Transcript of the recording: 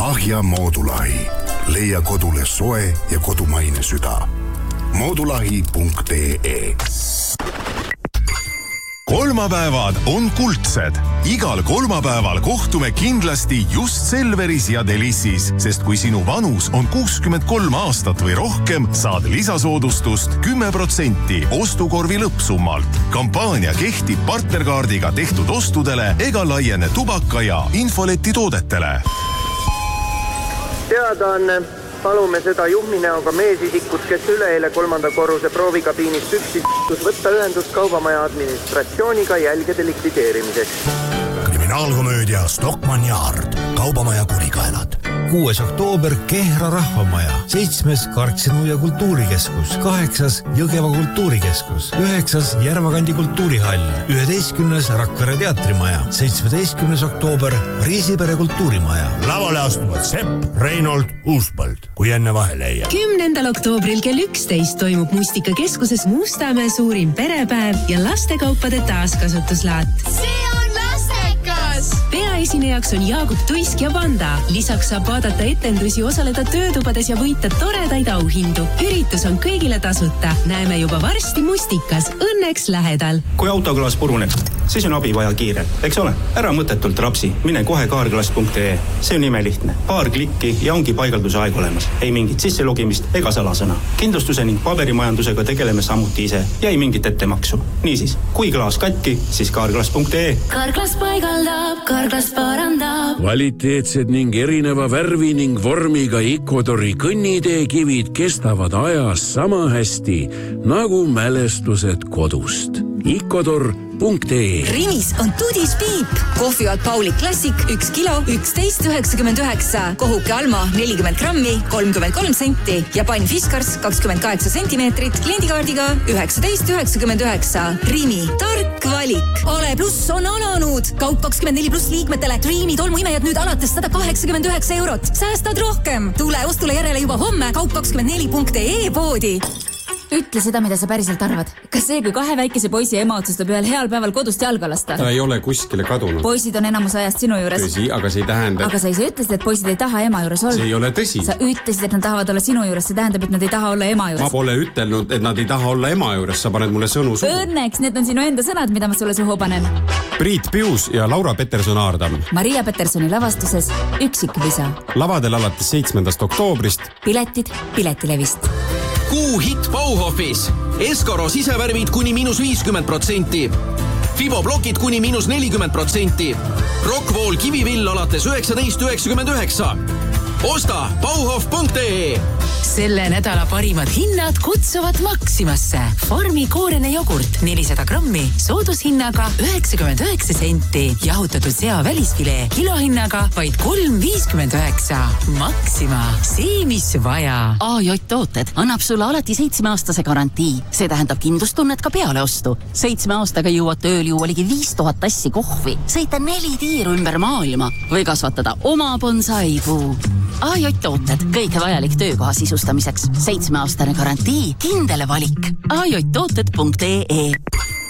Lahja Moodulahi. Leia kodule soe ja kodumaine süda. Moodulahi.ee. Kolmapäevad on kuldsed. Igal kolmapäeval kohtume kindlasti just Selveris ja Delissis, sest kui sinu vanus on 63 aastat või rohkem, saad lisasoodustust 10% ostukorvi lõppsummalt. Kampaania kehtib partnerkaardiga tehtud ostudele ega laiene tubaka ja infoleti toodetele. Teadaanne. Palume seda juhminäoga meesisikut, kes üleeile 3. korruse proovikabiinist üksis võtta ühendust kaubamaja administratsiooniga jälgede likvideerimiseks. Kriminaalkomöödia Stockmann Yard. Kaubamaja kurikaelad. 6. oktoober Kehra rahvamaja, 7. Karksinu ja kultuurikeskus, 8. Jõgeva kultuurikeskus, 9. Järvakandi kultuurihall, 11. Rakvere teatrimaja, 17. oktoober Riisipere kultuurimaja. Lavale astuvad Sepp, Reinhold, Uuspõld, kui enne vahele ei jää. 10. oktoobril kell 11 toimub Mustikakeskuses Mustamäe suurim perepäev ja lastekaupade taaskasutuslaat. See on lastekas! Peaesinejaks on Jaagup Tuisk ja Vanda. Lisaks saab vaadata etendusi, osaleda töötubades ja võita toredaid auhindu. Üritus on kõigile tasuta. Näeme juba varsti Mustikas, õnneks lähedal. Kui autoklaas puruneb, siis on abi vaja kiire. Eks ole? Ära mõttetult rapsi. Mine kohe kaarklaas.ee. See on imelihtne. Paar klikki ja ongi paigalduse aeg olemas. Ei mingit sisselogimist ega salasõna. Kindlustuse ning paberimajandusega tegeleme samuti ise ja ei mingit ettemaksu. Niisiis, kui klaas katki, siis kaarklaas.ee. Kaarklaas paigaldab, kaarklaas parandab. Kvaliteetsed ning erineva värvi ning vormiga Ecuadori kõnniteekivid kestavad ajas sama hästi nagu mälestused kodust. Ecuador.ee. Rimis on Tudis Piip. Kohvivad Pauli Classic 1 kilo 11,99. Kohuke Alma 40 grammi 33 senti ja pann Fiskars 28 sentimeetrit kliendikaardiga 19,99. Rimi, tark valik. Ale Plus on alanud. Kaup 24 plus liikmetele. Rimi tolmuimejad nüüd alates 189 eurot. Säästad rohkem. Tule ostule järele juba homme kaup24.ee poodi. Ütle seda, mida sa päriselt arvad. Kas see, kui 2 väikese poisi ema otsustab ühel heal päeval kodust jalga lasta? Ta ei ole kuskile kadunud. Poisid on enamus ajast sinu juures. Tõsi, aga see ei tähenda... Aga sa ise ütlesid, et poisid ei taha ema juures olla. See ei ole tõsi. Sa ütlesid, et nad tahavad olla sinu juures. See tähendab, et nad ei taha olla ema juures. Ma pole ütelnud, et nad ei taha olla ema juures. Sa paned mulle sõnu suhu. Õnneks, need on sinu enda sõnad, mida ma sulle suhu panen. Priit Pius ja Laura Peterson-Aardam. Maria Petersoni lavastuses Üksikvisa. Lavadel alates 7. oktoobrist. Piletid Piletilevist. Kuu hitt Bauhofis. Eskaro sisevärvid kuni -50%. Fiboblokid kuni -40%. Rockwool kivivill alates 19,99. Osta Bauhof.ee. Selle nädala parimad hinnad kutsuvad Maximasse. Farmi koorene jogurt 400 grammi soodushinnaga 99 senti. Jahutatud sea välisfilee kilohinnaga vaid 3,59. Maxima, see mis vaja. AJ Tooted annab sulle alati 7-aastase garantii. See tähendab kindlustunnet ka peale ostu. 7 aastaga jõuad tööl juua ligi 5000 tassi kohvi, sõita 4 tiiru ümber maailma või kasvatada oma bonsaipuu. AJ Tooted, kõike vajalik töökoha sisustamiseks. 7-aastane garantii, kindele valik. AJtooted.ee.